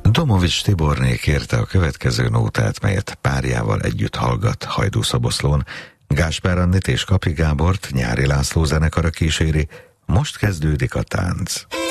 Domovics Tiborné kérte a következő nótát, melyet párjával együtt hallgat Hajdúszoboszlón. Gáspár Annit és Kapi Gábort Nyári László zenekara kíséri. Most kezdődik a tánc.